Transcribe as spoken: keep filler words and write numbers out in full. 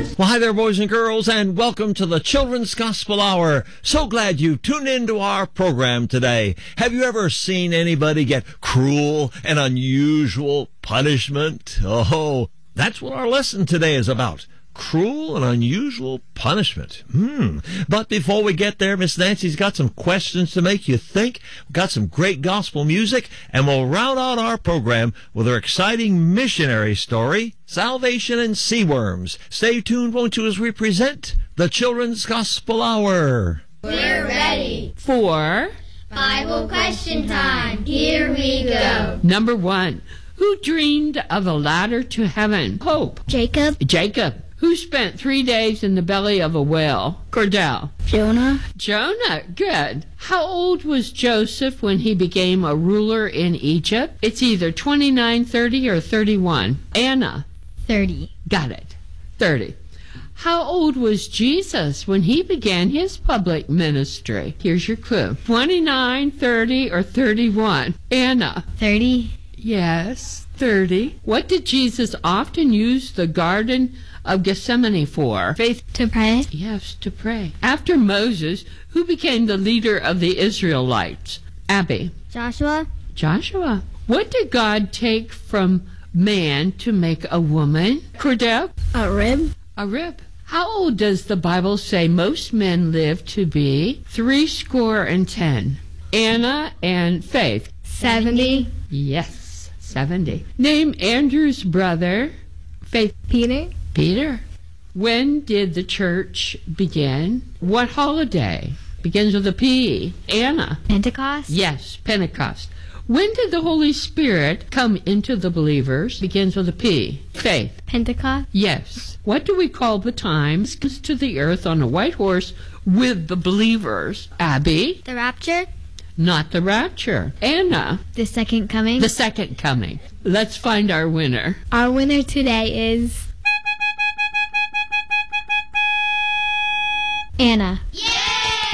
Well, hi there, boys and girls, and welcome to the Children's Gospel Hour. So glad you tuned into our program today. Have you ever seen anybody get cruel and unusual punishment? Oh, that's what our lesson today is about. Cruel and unusual punishment. Hmm. But before we get there, Miss Nancy's got some questions to make you think. We've got some great gospel music, and we'll round out our program with our exciting missionary story, Salvation and Sea Worms. Stay tuned, won't you, as we present the Children's Gospel Hour. We're ready for Bible question time. Here we go. Number one. Who dreamed of a ladder to heaven? Hope. Jacob. Jacob. Who spent three days in the belly of a whale? Cordell. Jonah. Jonah. Good. How old was Joseph when he became a ruler in Egypt? It's either twenty-nine, thirty, or thirty-one. Anna. thirty. Got it. thirty. How old was Jesus when he began his public ministry? Here's your clue. twenty-nine, thirty, or thirty-one. Anna. thirty. Yes, thirty. What did Jesus often use the Garden of Gethsemane for? Faith. To pray. Yes, to pray. After Moses, who became the leader of the Israelites? Abby. Joshua. Joshua. What did God take from man to make a woman? Cordell. A rib. A rib. How old does the Bible say most men live to be? Three score and ten. Anna and Faith. seventy. Yes, seventy. Name Andrew's brother. Faith. Peter. Peter. When did the church begin? What holiday? Begins with a P. Anna. Pentecost. Yes, Pentecost. When did the Holy Spirit come into the believers? Begins with a P. Faith. Pentecost. Yes. What do we call the time comes to the earth on a white horse with the believers? Abby. The rapture. Not the rapture. Anna. The second coming. The second coming. Let's find our winner. Our winner today is Anna. Yeah!